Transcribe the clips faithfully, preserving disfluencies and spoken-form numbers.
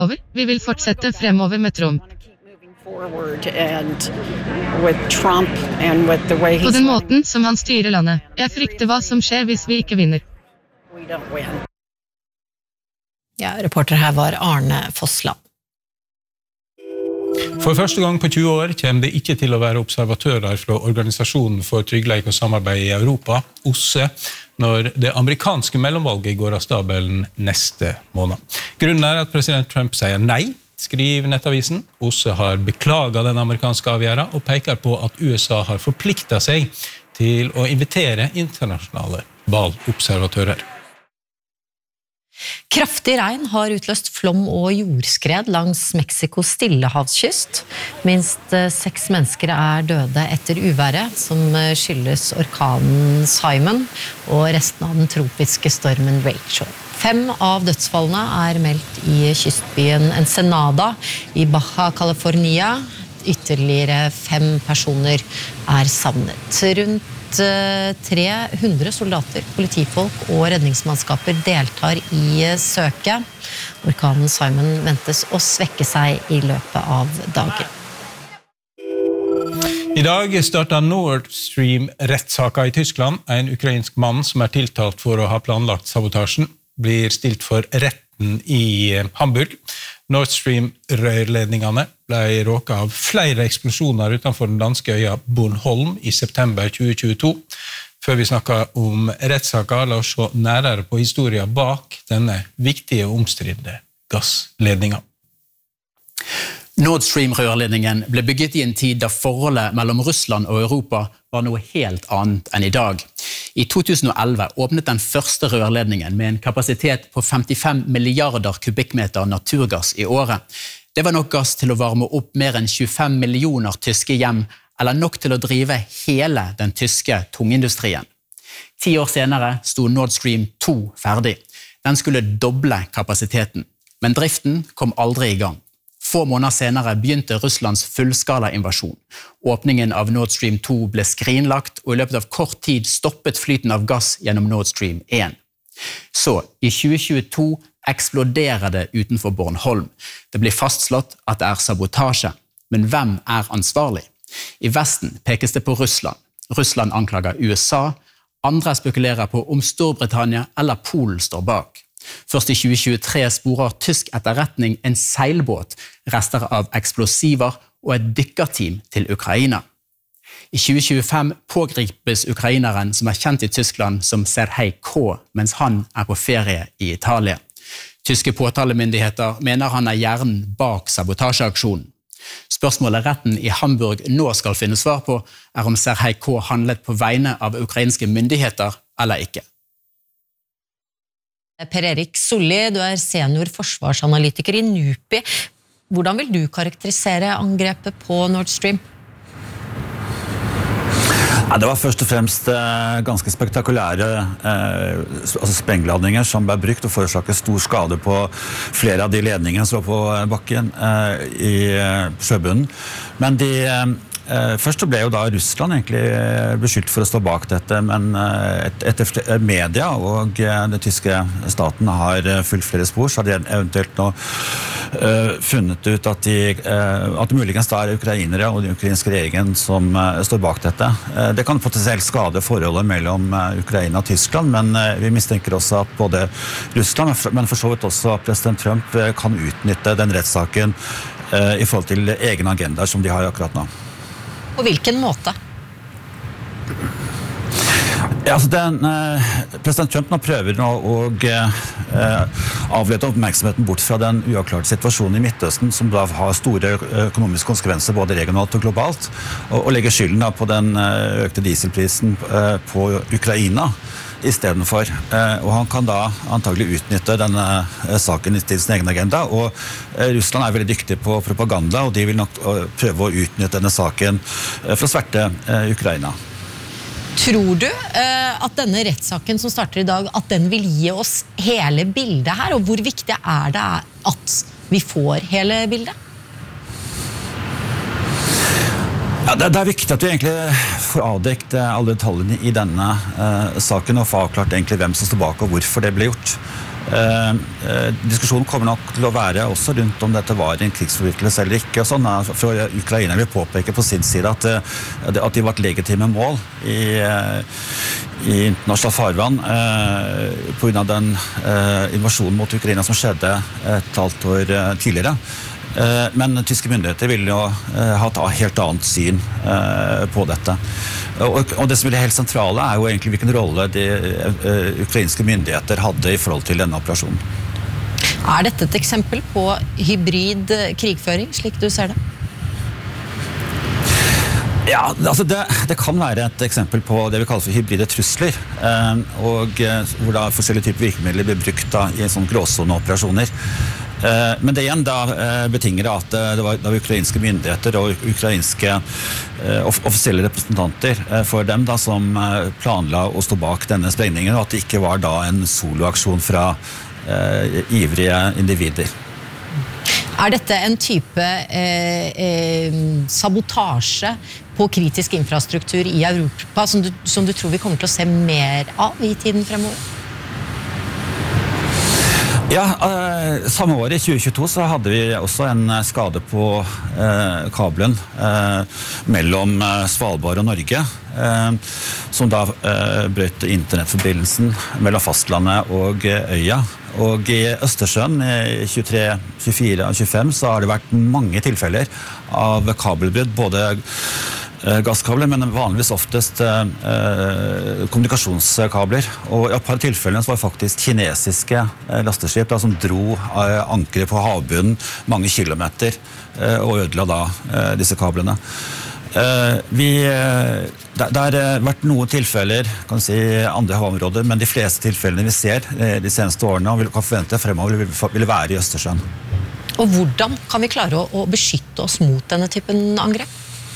Over. Vi vil fortsette fremover med Trump. På den måten som han styrer landet. Jeg frykter hva som skjer hvis vi ikke vinner. Ja, reporter her var Arne Fossland. For første gang på tjue år kommer det ikke til å være observatører fra Organisasjonen for tryggleik og samarbeid i Europa, O S C E, når det amerikanske mellomvalget går av stabelen neste måned. Grunnen er at president Trump sier nei, skriver nettavisen. O S C E har beklaget den amerikanske avgjørelsen og peker på at U S A har forpliktet seg til å invitere internasjonale valgobservatører. Kraftig regn har utløst flom og jordskred langs Mexikos stillehavskyst. Minst seks mennesker er døde etter uværet, som skyldes orkanen Simon og resten av den tropiske stormen Rachel. Fem av dødsfallene er meldt i kystbyen Ensenada i Baja California. Ytterligere fem personer er savnet. Rundt tre hundre soldater, politifolk og redningsmannskaper deltar i søket. Orkanen Simon ventes å svekke seg i løpet av dagen. I dag startet Nord Stream-rettssaken i Tyskland. En ukrainsk mann som er tiltalt for å ha planlagt sabotasjen blir stilt for retten i Hamburg. Nord Stream-rørledningene ble råket av flere eksplosjoner utenfor den danske øya Bornholm i september tjue tjueto. Før vi snakker om rettssaker, la oss se nærere på historien bak denne viktige og omstridte gassledningen. Nord Stream-rørledningen ble bygget i en tid da forholdet mellom Russland og Europa var noe helt annet enn i dag. I to tusen og elleve åpnet den første rørledningen med en kapasitet på femtifem milliarder kubikkmeter naturgass i året. Det var nok gass til å varme opp mer enn tjuefem millioner tyske hjem, eller nok til å drive hele den tyske tungindustrien. Ti år senere sto Nord Stream to ferdig. Den skulle doble kapasiteten, men driften kom aldri i gang. Få måneder senere begynte Russlands fullskala invasjon. Åpningen av Nord Stream to ble skrinlagt, og i løpet av kort tid stoppet flyten av gass gjennom Nord Stream one. Så, i tjue tjueto eksploderer det utenfor Bornholm. Det blir fastslått at det er sabotasje. Men hvem er ansvarlig? I Vesten pekes det på Russland. Russland anklager U S A. Andre spekulerer på om Storbritannia eller Polen står bak. Først i tjue tjuetre sporer tysk etterretning en seilbåt, rester av eksplosiver og et dykkerteam til Ukraina. I tjue tjuefem pågripes ukraineren som er kjent i Tyskland som Serhej K, mens han er på ferie i Italia. Tyske påtalemyndigheter mener han er hjernen bak sabotasjeaksjonen. Spørsmålet retten i Hamburg nå skal finne svar på er om Serhej K handlet på vegne av ukrainske myndigheter eller ikke. Per Erik Solli, du er senior forsvarsanalytiker i NUPI. Hvordan vil du karakterisere angrepet på Nord Stream? Ja, det var først og fremst eh, ganske spektakulære eh, altså sprengladninger som ble brukt og forårsaket stor skade på flere av de ledningene som var på bakken eh, i sjøbunnen. Men de... Eh, Først ble jo da Russland egentlig beskyldt for å stå bak dette, men etter media og den tyske staten har fulgt flere spor, så har de eventuelt nå funnet ut at, de, at det muligens da er ukrainere og den ukrainske regjeringen som står bak dette. Det kan potensielt skade forholdet mellom Ukraina og Tyskland, men vi mistenker også at både Russland, men for så vidt også president Trump, kan utnytte den rettssaken i forhold til egen agenda som de har akkurat nå. På hvilken måte? Ja, altså den, eh, president Trump nå prøver nå å eh, avlede oppmerksomheten bort fra den uavklarte situasjonen i Midtøsten, som da har store økonomiske konsekvenser både regionalt og globalt, og, og legger skylden da på den økte dieselprisen eh, på Ukraina i stedet for. Og han kan da antagelig utnytte denne saken til sin egen agenda, og Russland er veldig dyktig på propaganda, og de vil nok prøve å utnytte denne saken for å sverte Ukraina. Tror du at denne rettssaken som starter i dag, at den vil gi oss hele bildet her, og hvor viktig er det at vi får hele bildet? Ja, det, det er viktig at vi egentlig får avdekt alle detaljene i denne eh, saken og får avklart egentlig hvem som står bak og hvorfor det ble gjort. Uh, uh, diskusjonen kommer nok til å være også rundt om dette var en krigsforbrytelse eller ikke. Og sånn, for Ukraina vil påpeke på sin side at, uh, at de var et legitime mål i, uh, i internasjonalt farvann uh, på grunn av den uh, invasjonen mot Ukraina som skjedde et halvt år uh, tidligere. Uh, men tyske myndigheter vil jo uh, ha et helt annet syn uh, på dette. Og, og det som er helt sentrale er jo egentlig hvilken rolle de uh, ukrainske myndigheter hadde i forhold til denne operasjonen. Er dette et eksempel på hybrid krigføring, slik du ser det? Ja, altså det, det kan være et eksempel på det vi kaller for hybride trusler, uh, og uh, hvor da forskjellige typer virkemidler blir brukt da, i sånne gråsoneoperasjoner. Men det igjen da betinger det at det var, det var ukrainske myndigheter og ukrainske offisielle representanter for dem da, som planla å stå bak denne sprengningen, og at det ikke var da en soloaksjon fra eh, ivrige individer. Er dette en type eh, eh, sabotasje på kritisk infrastruktur i Europa som du, som du tror vi kommer til å se mer av i tiden fremover? Ja, eh, samme år i tjue tjueto så hadde vi også en skade på eh, kabelen eh, mellom eh, Svalbard og Norge, eh, som da eh, brøt internettforbindelsen mellom fastlandet og eh, øya. Og i Østersjøen i tjuetre, tjuefire og tjuefem så har det vært mange tilfeller av kabelbrudd, både gasskabler, men vanligvis oftest eh, kommunikasjonskabler. Og i et par tilfellene så var det faktisk kinesiske eh, lasteskip da, som dro eh, ankere på havbunnen mange kilometer eh, og ødela da eh, disse kablene. Eh, vi, eh, det, det har vært noen tilfeller kan si, i andre havområder, men de fleste tilfellene vi ser eh, de seneste årene og vi kan forvente fremover vil, vil være i Østersjøen. Og hvordan kan vi klare å, å beskytte oss mot denne typen angrep?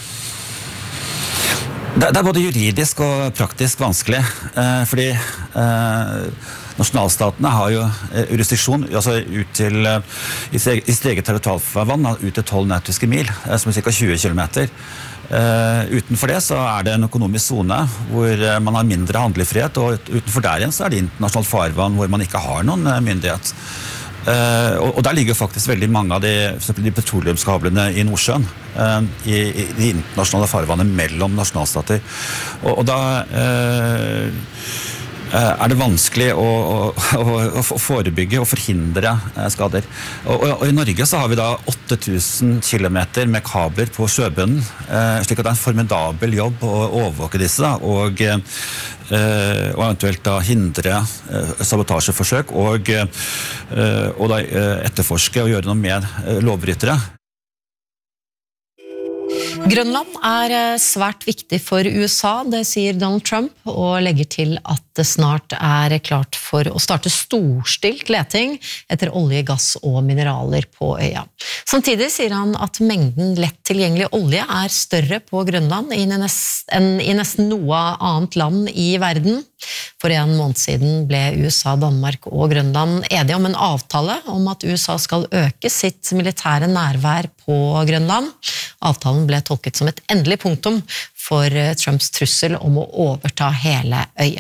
Det er både juridisk og praktisk vanskelig, eh, fordi eh, nasjonalstatene har jo eh, jurisdiksjon altså ut til, eh, i sitt eget territorialfarvann, ut til tolv nautiske mil, eh, som er ca. tjue kilometer. Eh, utenfor det så er det en økonomisk zone hvor eh, man har mindre handlefrihet, og utenfor der igjen så er det internasjonalt farvann hvor man ikke har noen eh, myndighet. Uh, og, og der ligger faktisk veldig mange av de, for eksempel de petroleumskablene i Nordsjøen uh, i, i de internasjonale farvannet mellom nasjonalstater. Og, og da uh, uh, er det vanskelig å, å, å, å forebygge og forhindre uh, skader. Og, og, og i Norge så har vi da åtte tusen kilometer med kabler på sjøbunnen, uh, slik at det er en formidabel jobb å overvåke disse, da, og uh, Uh, og eventuelt da hindre uh, sabotasjeforsøk og, uh, og da uh, etterforske og gjøre noe med uh, lovbrytere. Grønland er svært viktig for U S A, det sier Donald Trump, og legger til at det snart er klart for å starte storstilt leting etter olje, gass og mineraler på øya. Samtidig sier han at mengden lett tilgjengelig olje er større på Grønland enn i nesten noe annet land i verden. For en måned siden ble U S A, Danmark og Grønland enige om en avtale om at U S A skal øke sitt militære nærvær på Grønland. Avtalen ble tolket som et endelig punktum for Trumps trussel om å overta hele øya.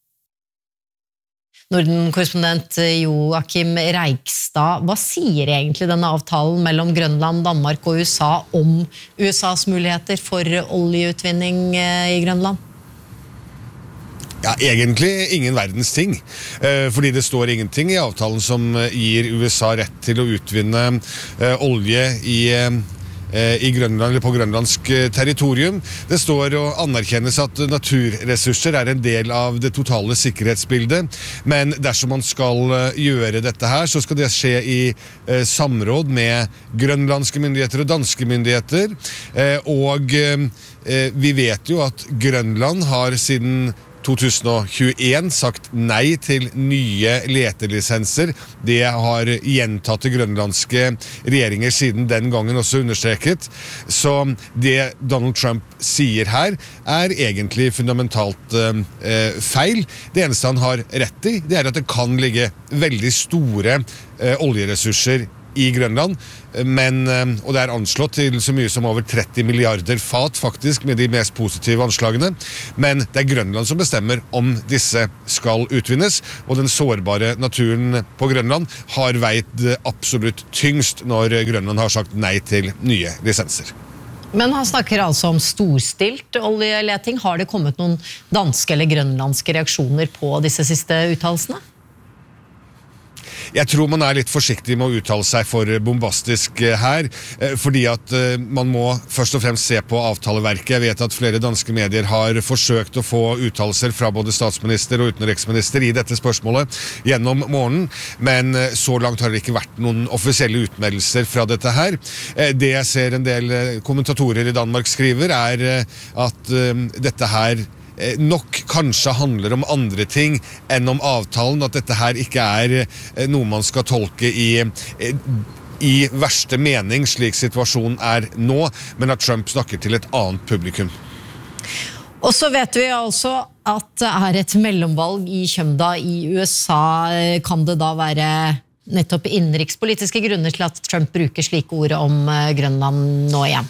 Norden-korrespondent Joakim Reigstad, hva sier egentlig denne avtalen mellom Grønland, Danmark og U S A om U S As muligheter for oljeutvinning i Grønland? Ja, egentlig ingen verdens ting, fordi det står ingenting i avtalen som gir U S A rett til å utvinne olje i i Grønland, eller på grønlandsk territorium. Det står å anerkjennes at naturressurser er en del av det totale sikkerhetsbildet, men dersom man skal gjøre dette her, så skal det skje i eh, samråd med grønlandske myndigheter og danske myndigheter, eh, og eh, vi vet jo at Grønland har siden to tusen tjueen sagt nei til nye letelisenser. Det har gjentatte grønlandske regjeringer siden den gangen også understreket. Så det Donald Trump sier her er egentlig fundamentalt eh, feil. Det eneste han har rett i, det er at det kan ligge veldig store eh, oljeressurser i Grønland, men, og det er anslått til så mye som over tretti milliarder fat faktisk, med de mest positive anslagene, men det er Grønland som bestemmer om disse skal utvinnes, og den sårbare naturen på Grønland har veid absolutt tyngst når Grønland har sagt nei til nye lisenser. Men han snakker altså om storstilt oljeleting. Har det kommet noen danske eller grønlandske reaksjoner på disse siste uttalelsene? Jeg tror man er litt forsiktig med å uttale seg for bombastisk her, fordi at man må først og fremst se på avtaleverket. Jeg vet at flere danske medier har forsøkt å få uttalelser fra både statsminister og utenriksminister i dette spørsmålet gjennom morgenen, men så langt har det ikke vært noen offisielle utmeldelser fra dette her. Det jeg ser en del kommentatorer i Danmark skriver er at dette her nok kanskje handler om andre ting enn om avtalen, at dette her ikke er noe man skal tolke i, i verste mening slik situasjonen er nå, men at Trump snakker til et annet publikum. Og så vet vi altså at det er et mellomvalg i Kjømda i U S A. Kan det da være nettopp innenrikspolitiske grunner til at Trump bruker slike ord om Grønland nå igjen?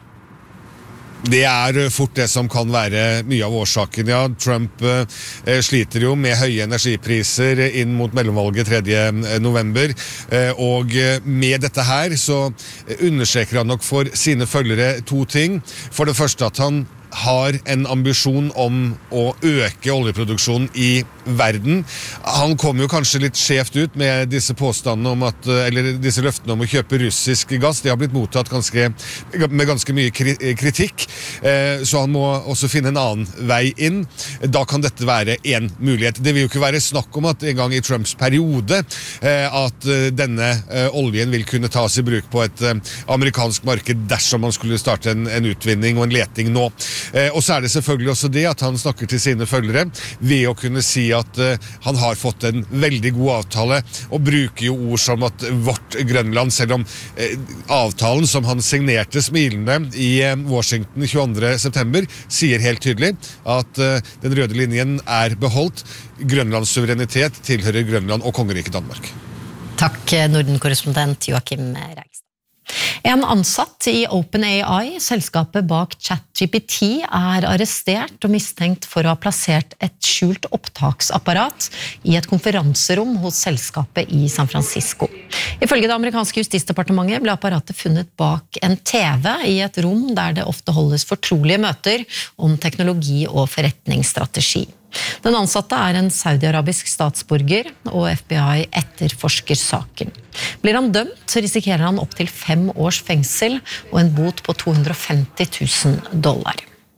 Det er fort det som kan være mye av årsaken, ja. Trump eh, sliter jo med høye energipriser inn mot mellomvalget tredje november, eh, og med dette her så understreker han nok for sine følgere to ting. For det første at han har en ambisjon om å øke oljeproduksjonen i verden. Han kom jo kanskje litt skjevt ut med disse påstandene om at, eller disse løftene om å kjøpe russisk gass. De har blitt mottatt ganske, med ganske mye kritikk, så han må også finne en annen vei inn. Da kan dette være en mulighet. Det vil jo ikke være snakk om at en gang i Trumps periode at denne oljen vil kunne tas i bruk på et amerikansk marked dersom man skulle starte en, en utvinning og en leting nå. Og så er det selvfølgelig også det at han snakker til sine følgere ved å kunne si at han har fått en veldig god avtale, og bruker jo ord som at vårt Grønland, selv om avtalen som han signerte smilende i Washington tjueandre september, sier helt tydelig at den røde linjen er beholdt. Grønlands suverenitet tilhører Grønland og kongeriket Danmark. Takk, Norden-korrespondent Joachim Reigstad. En ansatt i OpenAI, selskapet bak ChatGPT, er arrestert og mistenkt for å ha plassert et skjult opptaksapparat i et konferanserom hos selskapet i San Francisco. Ifølge det amerikanske justisdepartementet ble apparatet funnet bak en T V i et rom der det ofte holdes fortrolige møter om teknologi og forretningsstrategi. Den ansatte er en saudi-arabisk statsborger, og F B I etterforsker saken. Blir han dømt, så risikerer han opp til fem års fengsel og en bot på to hundre og femti tusen dollar.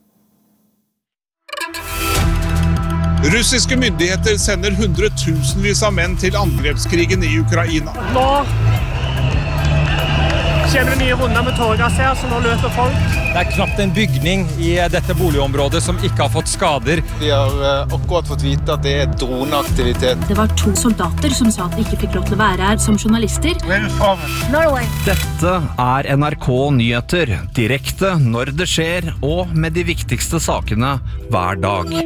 Russiske myndigheter sender hundretusenvis av menn til angrepskrigen i Ukraina. Nå kjenner vi nye runder med tåregass her, så nå løper folk. Det er knapt en bygning i dette boligområdet som ikke har fått skader. Vi har akkurat fått vite at det er droneaktivitet. Det var to soldater som sa at de ikke fikk lov til å være her som journalister. Norway. Dette er N R K Nyheter, direkte når det skjer, og med de viktigste sakene hver dag.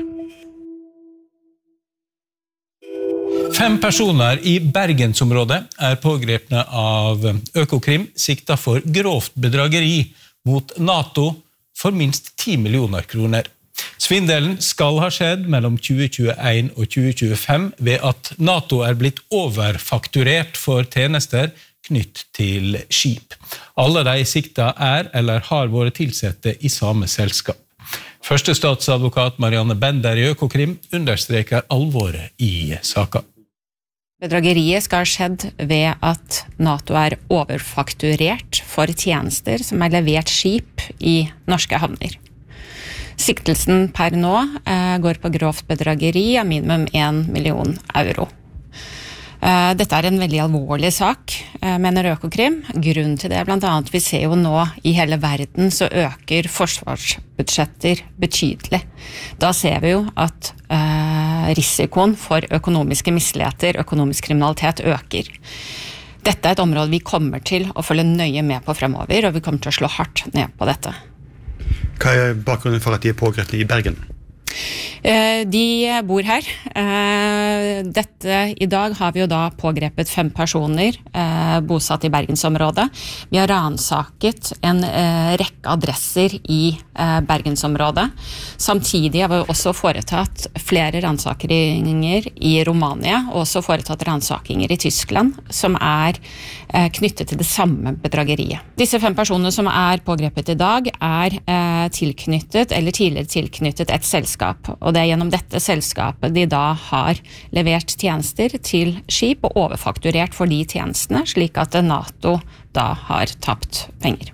Fem personer i Bergensområdet er pågrepne av Økokrim, sikta for grovt bedrageri mot NATO for minst ti millioner kroner. Svindelen skal ha skjedd mellom tjue tjueen og tjue tjuefem ved at NATO er blitt overfakturert for tjenester knytt til skip. Alle de sikta er eller har vært tilsette i samme selskap. Første statsadvokat Marianne Bender i Økokrim understreker alvoret i saken. Bedrageriet skal ha skjedd ved at NATO er overfakturert for tjenester som er levert skip i norske havner. Siktelsen per nå eh, går på grovt bedrageri av minimum en million euro. Eh, dette er en veldig alvorlig sak, eh, mener Økokrim. Grunnen til det er blant annet vi ser jo nå i hele verden så øker forsvarsbudsjetter betydelig. Da ser vi jo at eh, risikoen for økonomiske misligheter, økonomisk kriminalitet øker. Dette er et område vi kommer til å følge nøye med på fremover, og vi kommer til å slå hardt ned på dette. Hva er bakgrunnen for at de er pågrepne i Bergen? De bor her. Dette, I dag har vi jo da pågrepet fem personer bosatt i Bergensområdet. Vi har ransaket en rekke adresser i Bergensområdet. Samtidig har vi også foretatt flere ransakeringer i Romania, og også foretatt ransakinger i Tyskland, som er knyttet til det samme bedrageriet. Disse fem personene som er pågrepet i dag, er tilknyttet, eller tidligere tilknyttet et selskap, og det er gjennom dette selskapet de da har levert tjenester til skip og overfakturert for de tjenestene, slik at NATO da har tapt penger.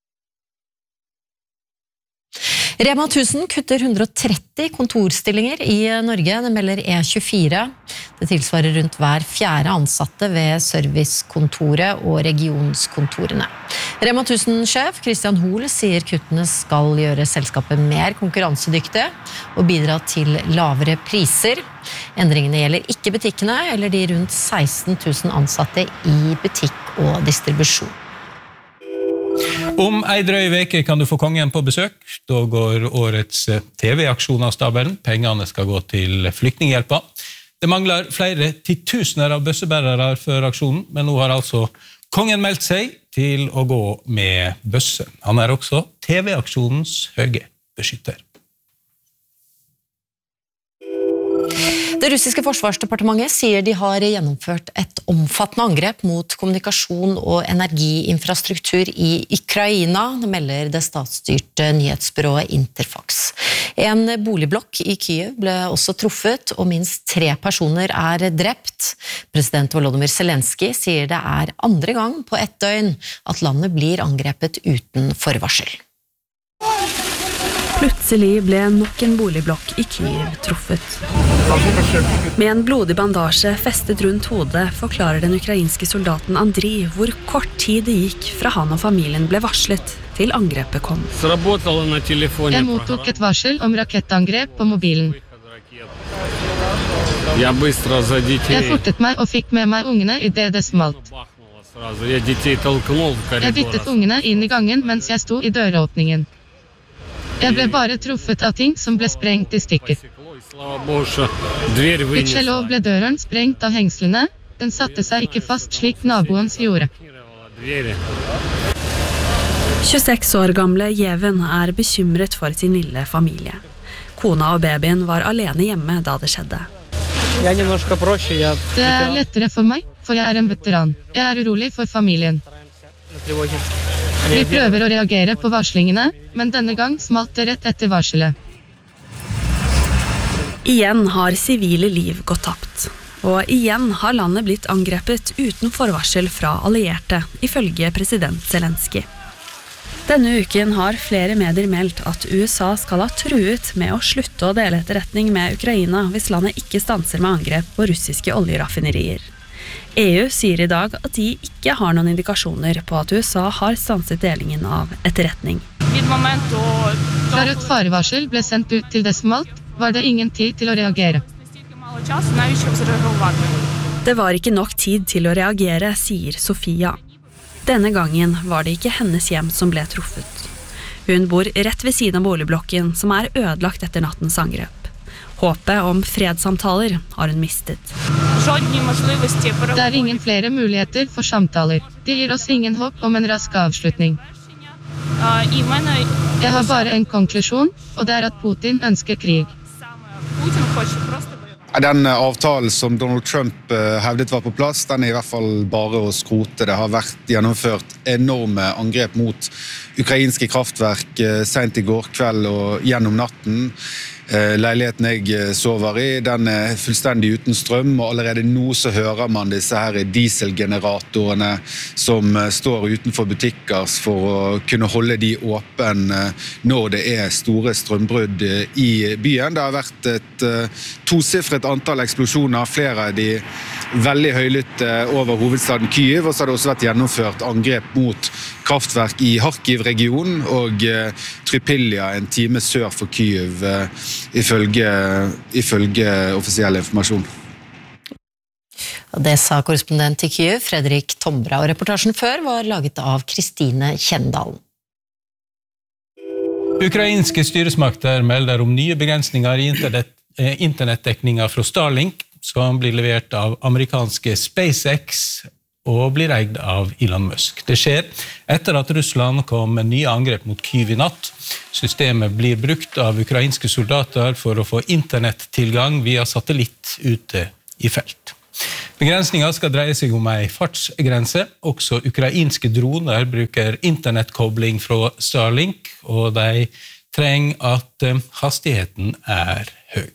Rema tusen kutter hundre og tretti kontorstillinger i Norge, det melder E tjuefire. Det tilsvarer rundt hver fjerde ansatte ved servicekontoret og regionskontorene. Rema tusen-sjef Christian Hoel sier kuttene skal gjøre selskapet mer konkurransedyktige og bidra til lavere priser. Endringene gjelder ikke butikkene eller de rundt seksten tusen ansatte i butikk og distribusjon. Om ei drøy veke kan du få kongen på besøk. Da går årets T V-aksjon av stabelen. Pengene skal gå til flyktninghjelpa. Det mangler flere titusener av bøssebærere før aksjonen, men nå har altså kongen meldt seg til å gå med bøsse. Han er også T V-aksjonens høye beskytter. Det russiske forsvarsdepartementet sier de har gjennomført et omfattende angrep mot kommunikasjon og energiinfrastruktur i Ukraina, det melder det statsstyrte nyhetsbyrået Interfax. En boligblokk i Kyiv ble også truffet, og minst tre personer er drept. President Volodymyr Zelensky sier det er andre gang på ett døgn at landet blir angrepet uten forvarsel. Plutselig ble nok en boligblokk i Kyiv truffet. Med en blodig bandasje festet rundt hodet forklarer den ukrainske soldaten Andriy hvor kort tid det gikk fra han og familien ble varslet til angrepet kom. Jeg mottok et varsel om rakettangrep på mobilen. Jeg fortet meg og fikk med meg ungene i det det smalt. Jeg dyttet ungene inn i gangen mens jeg sto i døråpningen. Jeg ble bare truffet av ting som ble sprengt i stykker. Gudskjelov ble døren sprengt av hengslene. Den satte seg ikke fast slik naboens gjorde. tjueseks år gamle Jeven er bekymret for sin lille familie. Kona og babyen var alene hjemme da det skjedde. Det er lettere for meg, for jeg er en veteran. Jeg er urolig for familien. Vi prøver å reagere på varslingene, men denne gang smalt det rett etter varselet. Igjen har sivile liv gått tapt. Og igjen har landet blitt angrepet uten forvarsel fra allierte, ifølge president Zelensky. Denne uken har flere medier meldt at U S A skal ha truet med å slutte å dele etterretning med Ukraina hvis landet ikke stanser med angrep på russiske oljeraffinerier. E U sier i dag at de ikke har noen indikasjoner på at U S A har stanset delingen av etterretning. Fra et farevarsel ble sendt ut til det smalt, var det ingen tid til å reagere. Det var ikke nok tid til å reagere, sier Sofia. Denne gangen var det ikke hennes hjem som ble truffet. Hun bor rett ved siden av boligblokken som er ødelagt etter nattens angrep. Håpet om fredssamtaler har hun mistet. Det er ingen flere muligheter for samtaler. Det gir oss ingen håp om en rask avslutning. Jeg har bare en konklusjon, og det er at Putin ønsker krig. Den avtalen som Donald Trump hevdet var på plass, den er i hvert fall bare å skrote. Det har vært gjennomført enorme angrep mot ukrainske kraftverk sent i går kveld og gjennom natten. Leiligheten jeg sover i, den er fullstendig uten strøm, og allerede nå så hører man disse her dieselgeneratorene som står utenfor butikker for å kunne holde de åpne når det er store strømbrudd i byen. Det har vært et tosifret antall eksplosjoner, flere av de veldig høylytte over hovedstaden Kyiv, og så har det også vært gjennomført angrep mot kraftverk i Kharkiv-regionen og Trypillia, en time sør for Kyiv, ifølge, ifølge offisiell informasjon. Det sa korrespondent i Kyiv, Fredrik Tombra, og reportasjen før var laget av Kristine Kjendalen. Ukrainske styresmakter melder om nye begrensninger i internett, eh, internettdekninger fra Starlink, som blir levert av amerikanske SpaceX og blir eid av Elon Musk. Det skjer etter at Russland kom med nye angrep mot Kyiv i natt. Systemet blir brukt av ukrainske soldater for å få internettilgang via satellitt ute i felt. Begrensningen skal dreie seg om en fartsgrense. Også ukrainske droner bruker internettkobling fra Starlink, og de trenger at hastigheten er høy.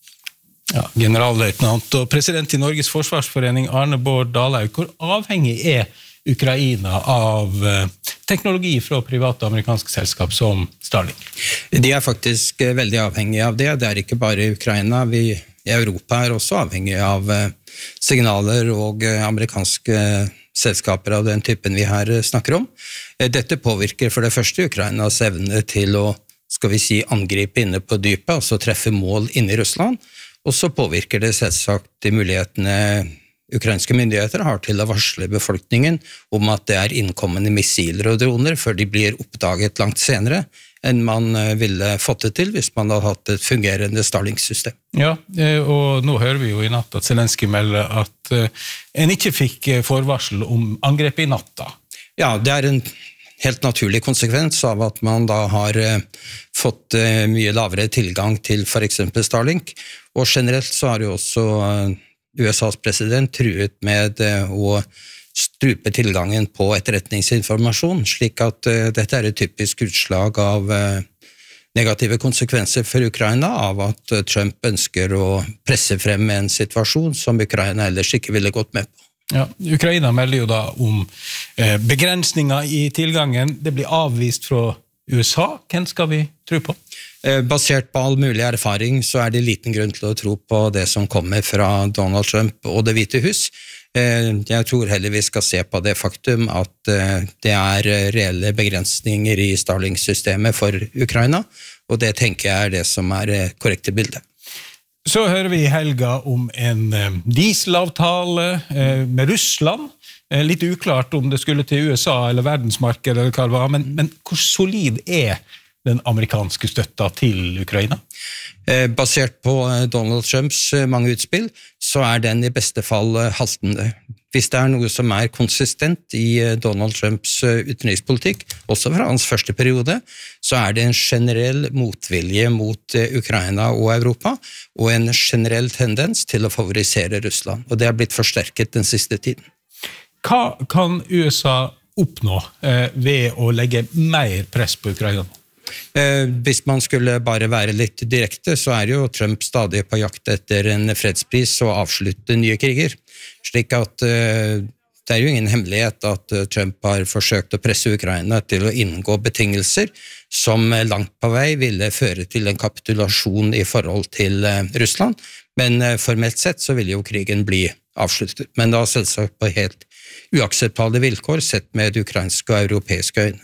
Ja, generalløytnant og president i Norges Forsvarsforening Arne Bård Dalhaug, hvor avhengig er Ukraina av teknologi fra private amerikanske selskap som Starlink? De er faktisk veldig avhengige av det. Det er ikke bare Ukraina. Vi i Europa er også avhengige av signaler og amerikanske selskaper av den typen vi her snakker om. Dette påvirker for det første Ukrainas evne til å, skal vi si, angripe inne på dypet, altså treffe mål inne i Russland. Og så påvirker det selvsagt de mulighetene ukrainske myndigheter har til å varsle befolkningen om at det er innkommende missiler og droner før de blir oppdaget langt senere enn man ville fått det til hvis man hadde hatt et fungerende Starlink-system. Ja, og nå hører vi jo i natt at Zelensky melder at en ikke fikk forvarsel om angrepet i natta. Ja, det er en helt naturlig konsekvens av at man da har fått mye lavere tilgang til for eksempel Starlink, og generelt så har jo også U S A's president truet med å strupe tilgangen på etterretningsinformasjon, slik at dette er et typisk utslag av negative konsekvenser for Ukraina av at Trump ønsker å presse frem en situasjon som Ukraina ellers ikke ville gått med på. Ja, Ukraina melder jo da om eh, begrensninger i tilgangen. Det blir avvist fra U S A. Hvem skal vi tro på? Eh, basert på all mulig erfaring så er det liten grunn til å tro på det som kommer fra Donald Trump og Det hvite hus. Eh, jeg tror heller vi skal se på det faktum at eh, det er reelle begrensninger i Starlink-systemet for Ukraina, og det tenker jeg er det som er eh, korrekte bildet. Så hører vi i helga om en dieselavtale med Russland. Litt uklart om det skulle til U S A eller verdensmarkedet eller hva det var, men, men hvor solid er den amerikanske støtta til Ukraina? Basert på Donald Trumps mange utspill, så er den i beste fall haltende. Hvis det er noe som er konsistent i Donald Trumps utenrikspolitikk, også fra hans første periode, så er det en generell motvilje mot Ukraina og Europa, og en generell tendens til å favorisere Russland, og det har blitt forsterket den siste tiden. Hva kan U S A oppnå eh, ved å legge mer press på Ukraina? Eh, hvis man skulle bare være litt direkte, så er jo Trump stadig på jakt etter en fredspris og avslutte nye kriger. Slik at eh, det er jo ingen hemmelighet at eh, Trump har forsøkt å presse Ukraina til å inngå betingelser som eh, langt på vei ville føre til en kapitulasjon i forhold til eh, Russland. Men eh, formelt sett så ville jo krigen bli avsluttet. Men da selvsagt på helt uakseptable vilkår sett med ukrainske og europeiske øyne.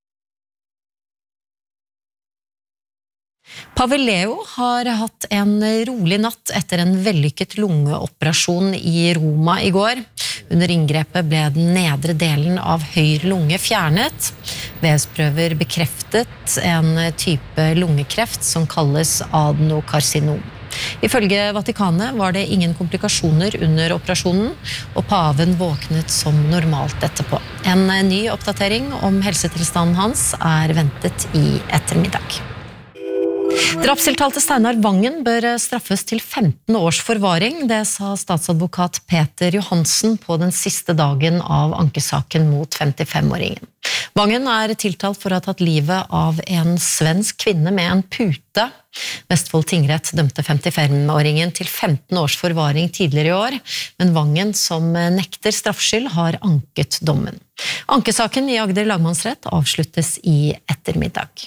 Pave Leo har hatt en rolig natt etter en vellykket lungeoperasjon i Roma i går. Under inngrepet ble den nedre delen av høyre lunge fjernet. Vevsprøver bekreftet en type lungekreft som kalles adenokarsinom. Ifølge Vatikanet var det ingen komplikasjoner under operasjonen, og paven våknet som normalt etterpå. En ny oppdatering om helsetilstanden hans er ventet i ettermiddag. Drapstiltalte Steinar Vangen bør straffes til femten års forvaring, det sa statsadvokat Peter Johansen på den siste dagen av ankesaken mot femtifem-åringen. Vangen er tiltalt for å ha tatt livet av en svensk kvinne med en pute. Vestfold tingrett dømte femtifem-åringen til femten års forvaring tidligere i år, men Vangen, som nekter straffskyld, har anket dommen. Ankesaken i Agder lagmannsrett avsluttes i ettermiddag.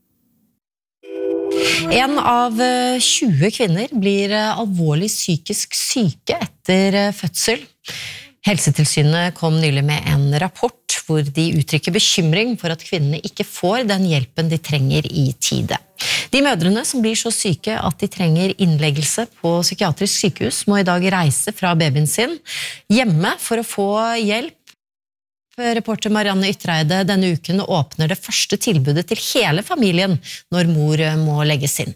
En av tjue kvinner blir alvorlig psykisk syke etter fødsel. Helsetilsynet kom nylig med en rapport hvor de uttrykker bekymring for at kvinnene ikke får den hjelpen de trenger i tide. De mødrene som blir så syke at de trenger innleggelse på psykiatrisk sykehus, må i dag reise fra babyen sin hjemme for å få hjelp reporter Marianne Ytreide. Denne uken åpner det første tilbudet til hele familien når mor må legges inn.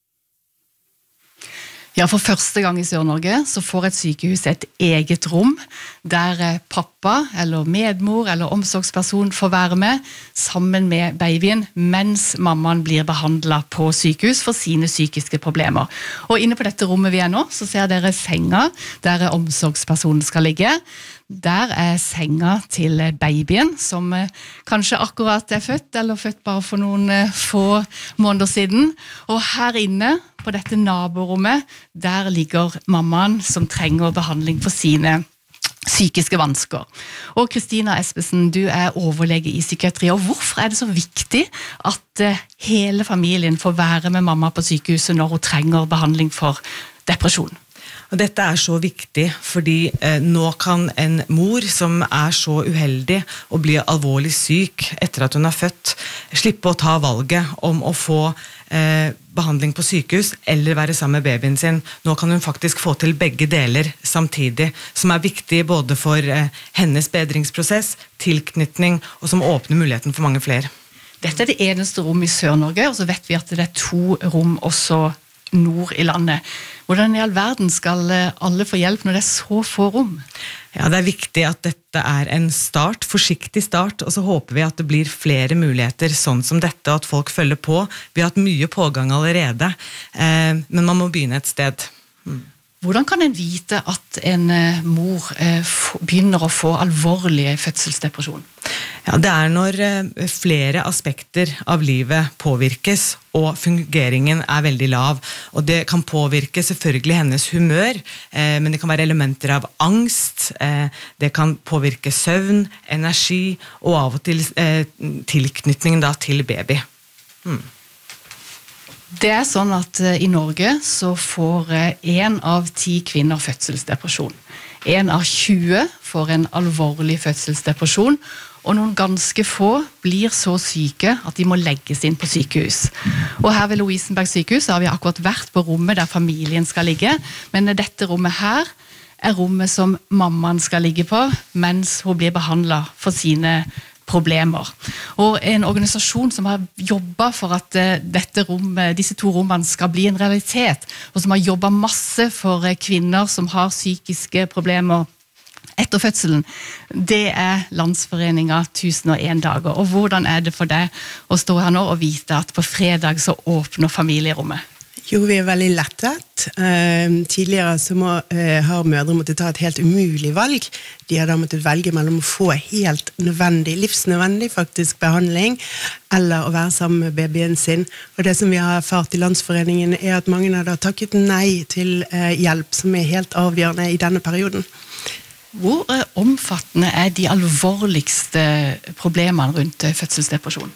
Ja, for første gang i Sør-Norge så får et sykehus et eget rom der pappa eller medmor eller omsorgsperson får være med sammen med babyen mens mammaen blir behandlet på sykehus for sine psykiske problemer. Og inne på dette rommet vi er nå, så ser dere senga der omsorgspersonen skal ligge. Der er senga til babyen som kanskje akkurat er født eller født bare for noen få måneder siden. Og her inne på dette naborommet, der ligger mammaen som trenger behandling for sine psykiske vansker. Og Kristina Espesen, du er overlege i psykiatri, og hvorfor er det så viktig at hele familien får være med mamma på sykehuset når hun trenger behandling for depresjon? Og dette er så viktig, fordi eh, nå kan en mor som er så uheldig og blir alvorlig syk etter at hun er født, slippe å ta valget om å få eh, behandling på sykehus eller være sammen med babyen sin. Nå kan hun faktisk få til begge deler samtidig, som er viktig både for eh, hennes bedringsprosess, tilknytning, og som åpner muligheten for mange flere. Dette er det eneste rom i Sør-Norge, og så vet vi at det er to rom også nord i landet. Hvordan i all verden skal alle få hjelp når det er så få rom? Ja, det er viktig at dette er en start, forsiktig start, og så håper vi at det blir flere muligheter sånn som dette, og at folk følger på. Vi har hatt mye pågang allerede, eh, men man må begynne et sted. Mm. Hvordan kan en vite at en mor begynner å få alvorlig fødselsdepresjon? Ja, det er når flere aspekter av livet påvirkes, og fungeringen er veldig lav. Og det kan påvirke selvfølgelig hennes humør, men det kan være elementer av angst, det kan påvirke søvn, energi, og av og til tilknytningen da til baby. Hmm. Det er sånn at i Norge så får en av ti kvinner fødselsdepresjon. En av tjue får en alvorlig fødselsdepresjon, og noen ganske få blir så syke at de må legges inn på sykehus. Og her ved Lovisenberg sykehus har vi akkurat vært på rommet der familien skal ligge, men dette rommet her er rommet som mammaen skal ligge på, mens hun blir behandlet for sine problemer. Og en organisasjon som har jobbet for at dette rommet, disse to rommene skal bli en realitet, og som har jobbet masse for kvinner som har psykiske problemer etter fødselen, det er Landsforeningen tusen og en dager. Og hvordan er det for deg å stå her nå og vite at på fredag så åpner familierommet? Jo, vi er veldig lettet. Uh, tidligere så må, uh, har mødre måttet ta et helt umulig valg. De har da måttet velge mellom å få helt nødvendig, livsnødvendig faktisk behandling, eller å være sammen med babyen sin. Og det som vi har erfart i Landsforeningen er at mange har da takket nei til uh, hjelp som er helt avgjørende i denne perioden. Hvor uh, omfattende er de alvorligste problemene rundt uh, fødselsdepresjon?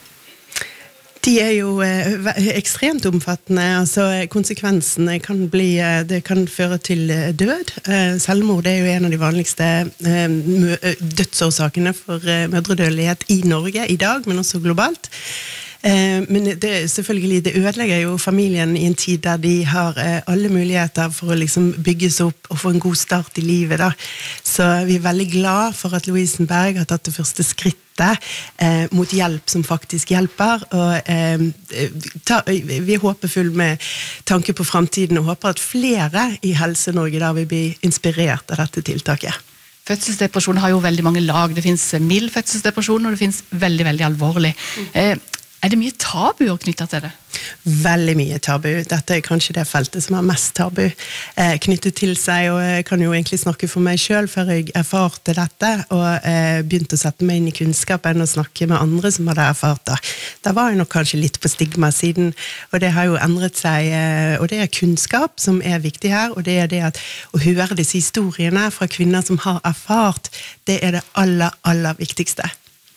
De er jo eh, ekstremt omfattende, altså konsekvensene kan bli, det kan føre til død. Eh, selvmord er jo en av de vanligste eh, dødsårsakene for eh, mødredødelighet i Norge i dag, men også globalt. Eh, men det, selvfølgelig, det ødelegger jo familien i en tid der de har eh, alle muligheter for å liksom bygges opp og få en god start i livet da. Så vi er veldig glad for at Lovisenberg har tatt det første skrittet Eh, mot hjelp som faktisk hjelper, og eh, ta, vi er håpefull med tanke på fremtiden og håper at flere i Helse-Norge da vil bli inspirert av dette tiltaket. Fødselsdepresjon har jo veldig mange lag. Det finnes mild fødselsdepresjon, og det finnes veldig, veldig alvorlig. Eh, Er det mye tabuer knyttet til det? Veldig mye tabu. Dette er kanskje det feltet som har mest tabu eh, knyttet til seg, og jeg kan jo egentlig snakke for meg selv før jeg erfarte dette, og eh, begynte å sette meg inn i kunnskapen og snakke med andre som hadde erfart det. Da var jeg nok kanskje litt på stigma-siden, og det har jo endret seg, eh, og det er kunnskap som er viktig her, og det er det at å høre disse historiene fra kvinner som har erfart, det er det aller, aller viktigste.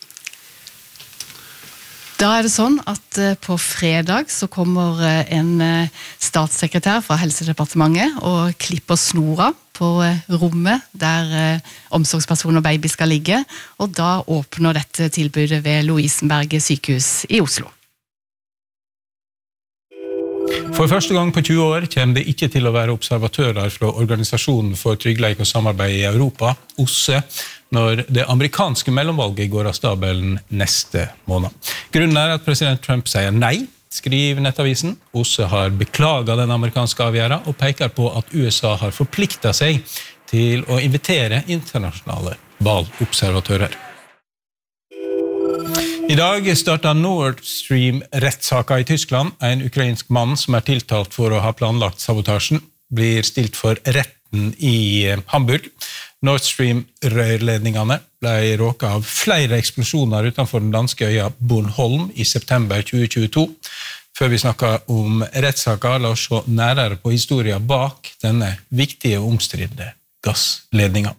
Da er det sånn at på fredag så kommer en statssekretær fra Helsedepartementet og klipper snora på rommet der omsorgsperson og baby skal ligge, og da åpner dette tilbudet ved Lovisenberg sykehus i Oslo. For første gang på tjue år kommer det ikke til å være observatører fra Organisasjonen for tryggleik og samarbeid i Europa, O S S E, når det amerikanske mellomvalget går av stabelen neste måned. Grunnen er at president Trump sier nei, skriver Nettavisen. O S S E har beklaget den amerikanske avgjæra og peker på at U S A har forpliktet seg til å invitere internasjonale valobservatører. I dag startet Nord Stream-rettssaken i Tyskland. En ukrainsk mann som er tiltalt for å ha planlagt sabotasjen blir stilt for retten i Hamburg. Nord Stream-rørledningene ble råket av flere eksplosjoner utenfor den danske øya Bornholm i september tjue tjueto. Før vi snakker om rettssaken, la oss se nærere på historien bak denne viktige og omstridte gassledningen.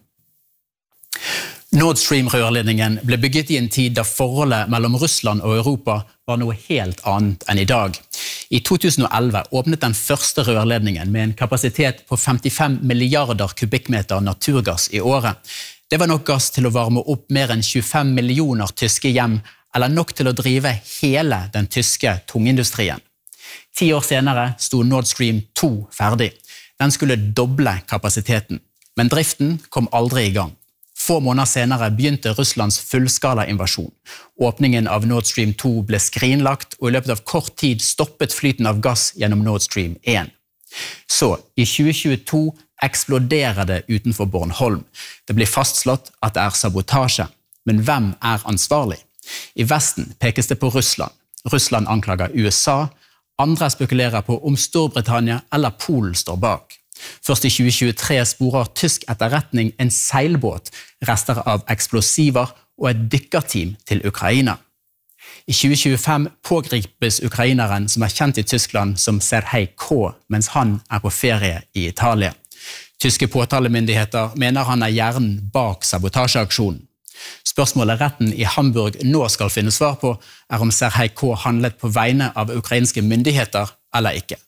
Nord Stream-rørledningen ble bygget i en tid da forholdet mellom Russland og Europa var noe helt annet enn i dag. I to tusen og elleve åpnet den første rørledningen med en kapasitet på femtifem milliarder kubikkmeter naturgass i året. Det var nok gass til å varme opp mer enn tjuefem millioner tyske hjem, eller nok til å drive hele den tyske tungindustrien. Ti år senere sto Nord Stream to ferdig. Den skulle doble kapasiteten, men driften kom aldri i gang. Få måneder senere begynte Russlands fullskala invasjon. Åpningen av Nord Stream to ble skrinlagt, og i løpet av kort tid stoppet flyten av gass gjennom Nord Stream én. Så, i tjue tjueto eksploderer det utenfor Bornholm. Det blir fastslått at det er sabotasje. Men hvem er ansvarlig? I Vesten pekes det på Russland. Russland anklager U S A. Andre spekulerer på om Storbritannia eller Polen står bak. Først i tjue tjuetre sporer tysk etterretning en seilbåt, rester av eksplosiver og et dykkerteam til Ukraina. I tjue tjuefem pågripes ukraineren som er kjent i Tyskland som Serhej K, mens han er på ferie i Italia. Tyske påtalemyndigheter mener han er hjernen bak sabotasjeaksjonen. Spørsmålet retten i Hamburg nå skal finne svar på er om Serhej K handlet på vegne av ukrainske myndigheter eller ikke.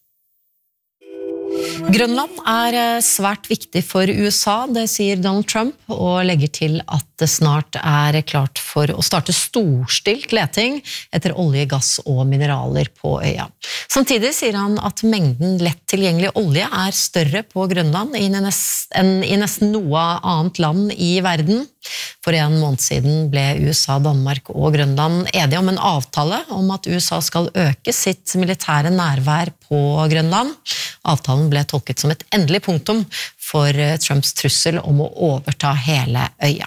Grønland er svært viktig for U S A, det sier Donald Trump, og legger til at det snart er klart for å starte storstilt leting etter olje, gass og mineraler på øya. Samtidig sier han at mengden lett tilgjengelig olje er større på Grønland enn i nesten noe annet land i verden. For en måned siden ble U S A, Danmark og Grønland enige om en avtale om at U S A skal øke sitt militære nærvær på Grønland. Avtalen ble tolket som et endelig punktum for Trumps trussel om å overta hele øya.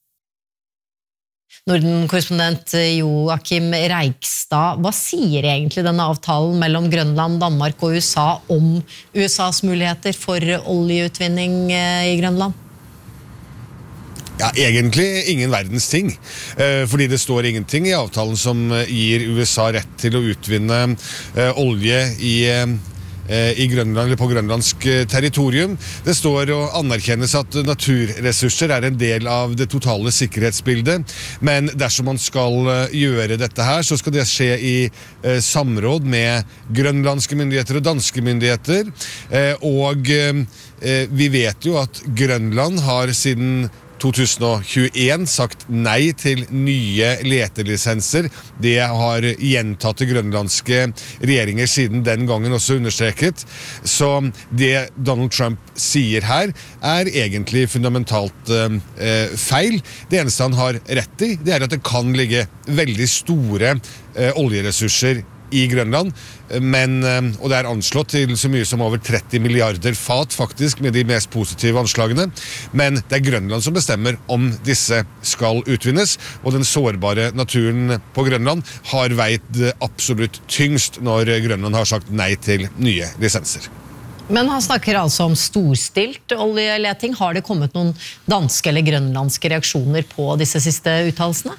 Norden-korrespondent Joakim Reigstad, hva sier egentlig denne avtalen mellom Grønland, Danmark og U S A om U S As muligheter for oljeutvinning i Grønland? Ja, egentlig ingen verdens ting, fordi det står ingenting i avtalen som gir U S A rett til å utvinne olje i, i Grønland, eller på grønlandsk territorium. Det står å anerkjennes at naturressurser er en del av det totale sikkerhetsbildet, men dersom man skal gjøre dette her, så skal det skje i samråd med grønlandske myndigheter og danske myndigheter, og vi vet jo at Grønland har siden to tusen og tjueen sagt nei til nye letelisenser. Det har gjentatte grønlandske regjeringer siden den gangen også understreket. Så det Donald Trump sier her er egentlig fundamentalt eh, feil. Det eneste han har rett i, det er at det kan ligge veldig store eh, oljeressurser i Grønland, men, og det er anslått til så mye som over tretti milliarder fat faktisk med de mest positive anslagene, men det er Grønland som bestemmer om disse skal utvinnes, og den sårbare naturen på Grønland har veid absolutt tyngst når Grønland har sagt nei til nye lisenser. Men han snakker altså om storstilt oljeleting. Har det kommet noen danske eller grønlandske reaksjoner på disse siste uttalelsene?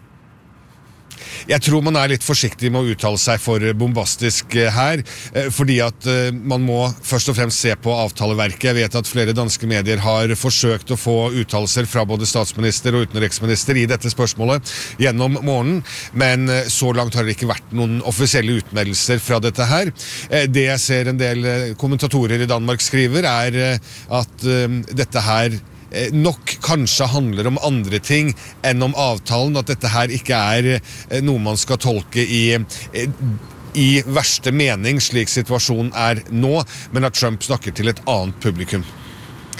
Jeg tror man er litt forsiktig med å uttale seg for bombastisk her, fordi at man må først og fremst se på avtaleverket. Jeg vet at flere danske medier har forsøkt å få uttalelser fra både statsminister og utenriksminister i dette spørsmålet gjennom morgenen, men så langt har det ikke vært noen offisielle utmeldelser fra dette her. Det jeg ser en del kommentatorer i Danmark skriver er at dette her nok kanskje handler om andre ting enn om avtalen, at dette her ikke er noe man skal tolke i, i verste mening, slik situasjonen er nå, men at Trump snakker til et annet publikum.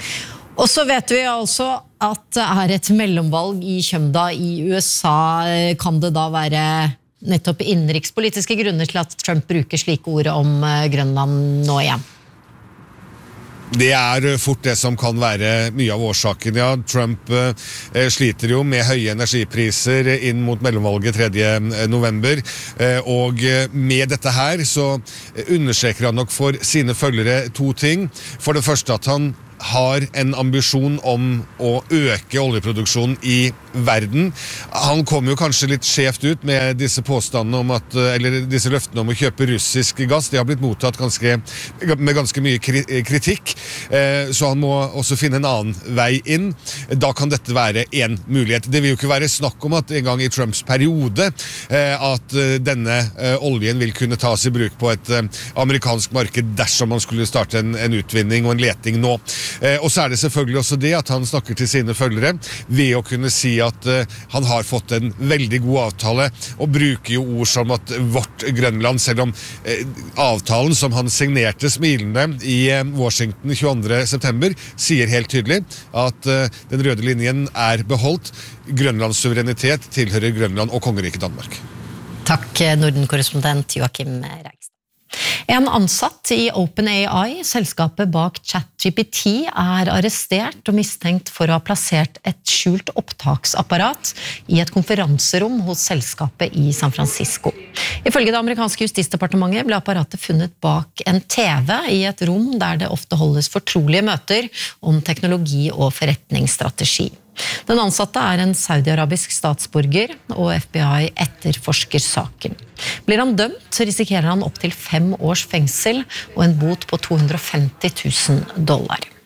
Og så vet vi altså at det er et mellomvalg i Kjømda i U S A. Kan det da være nettopp innenrikspolitiske grunner til at Trump bruker slike ord om Grønland nå igjen? Det er fort det som kan være mye av årsaken, ja. Trump eh, sliter jo med høye energipriser inn mot mellomvalget tredje november, eh, og med dette her så understreker han nok for sine følgere to ting. For det første at han har en ambisjon om å øke oljeproduksjonen i verden. Han kom jo kanskje litt skjevt ut med disse påstandene om at, eller disse løftene om å kjøpe russisk gass. De har blitt mottatt ganske, med ganske mye kritikk, så han må også finne en annen vei inn. Da kan dette være en mulighet. Det vil jo ikke være snakk om at en gang i Trumps periode at denne oljen vil kunne tas i bruk på et amerikansk marked dersom man skulle starte en, en utvinning og en leting nå. Og så er det selvfølgelig også det at han snakker til sine følgere ved å kunne si at han har fått en veldig god avtale, og bruker jo ord som at vårt Grønland, selv om avtalen som han signerte smilende i Washington tjueandre september, sier helt tydelig at den røde linjen er beholdt. Grønlands suverenitet tilhører Grønland og kongeriket Danmark. Takk, Norden-korrespondent Joachim Reigstad. En ansatt i OpenAI, selskapet bak ChatGPT, er arrestert og mistenkt for å ha plassert et skjult opptaksapparat i et konferanserom hos selskapet i San Francisco. Ifølge det amerikanske justisdepartementet ble apparatet funnet bak en T V i et rom der det ofte holdes fortrolige møter om teknologi og forretningsstrategi. Den ansatte er en saudi-arabisk statsborger, og F B I etterforsker saken. Blir han dømt, risikerer han opp til fem års fengsel og en bot på to hundre og femti tusen dollar.